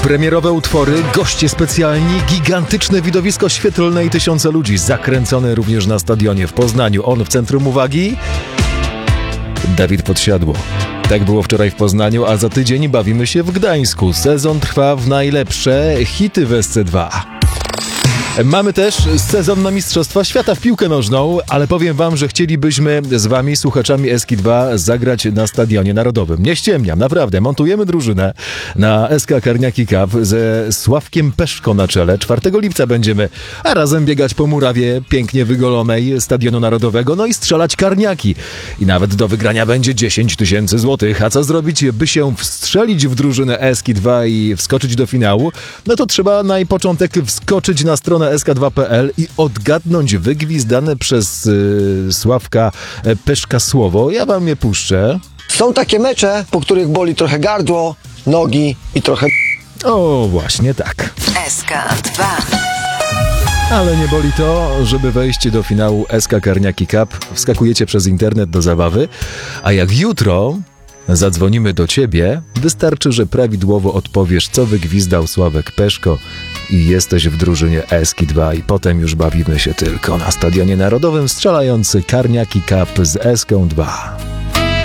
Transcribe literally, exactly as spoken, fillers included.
Premierowe utwory, goście specjalni, gigantyczne widowisko świetlne i tysiące ludzi zakręcone również na stadionie w Poznaniu. On w centrum uwagi? Dawid Podsiadło. Tak było wczoraj w Poznaniu, a za tydzień bawimy się w Gdańsku. Sezon trwa w najlepsze hity w S C dwa. Mamy też sezon na Mistrzostwa Świata w piłkę nożną, ale powiem wam, że chcielibyśmy z wami, słuchaczami S K dwa, zagrać na Stadionie Narodowym. Nie ściemniam, naprawdę. Montujemy drużynę na S K Karniaki Cup ze Sławkiem Peszko na czele. czwartego lipca będziemy a razem biegać po murawie pięknie wygolonej Stadionu Narodowego, no i strzelać karniaki. I nawet do wygrania będzie dziesięć tysięcy złotych. A co zrobić, by się wstrzelić w drużynę S K dwa i wskoczyć do finału? No to trzeba na początek wskoczyć na stronę S K dwa kropka P L i odgadnąć wygwizdane przez yy, Sławka Peszka słowo. Ja wam je puszczę. Są takie mecze, po których boli trochę gardło, nogi i trochę... O, właśnie tak. S K dwa. Ale nie boli to, żeby wejść do finału S K Karniaki Cup. Wskakujecie przez internet do zabawy, a jak jutro zadzwonimy do ciebie, wystarczy, że prawidłowo odpowiesz, co wygwizdał Sławek Peszko i jesteś w drużynie S K dwa i potem już bawimy się tylko na Stadionie Narodowym strzelający Karniaki Cup z S K dwa.